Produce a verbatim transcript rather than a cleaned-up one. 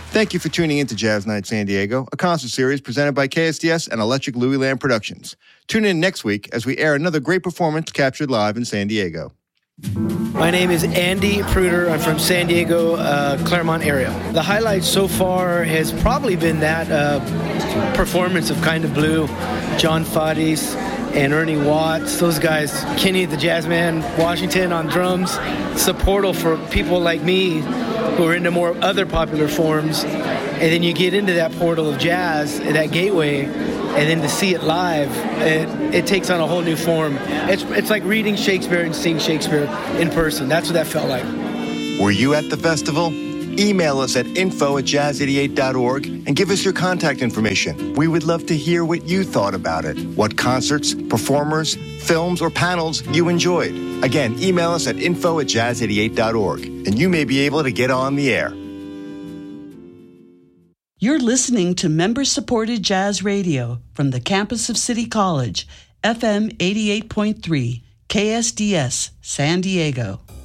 Thank you for tuning in to Jazz Night San Diego, a concert series presented by K S D S and Electric Louis Land Productions. Tune in next week as we air another great performance captured live in San Diego. My name is Andy Pruder. I'm from San Diego, uh, Claremont area. The highlight so far has probably been that uh, performance of Kind of Blue, John Fadis and Ernie Watts. Those guys, Kenny the Jazzman Washington on drums. It's a portal for people like me who are into more other popular forms. And then you get into that portal of jazz, that gateway, and then to see it live, it, it takes on a whole new form. It's it's like reading Shakespeare and seeing Shakespeare in person. That's what that felt like. Were you at the festival? Email us at info at jazz eighty-eight dot org and give us your contact information. We would love to hear what you thought about it, what concerts, performers, films, or panels you enjoyed. Again, email us at info at jazz eighty-eight dot org, and you may be able to get on the air. You're listening to member-supported jazz radio from the campus of City College, F M eighty-eight point three, K S D S, San Diego.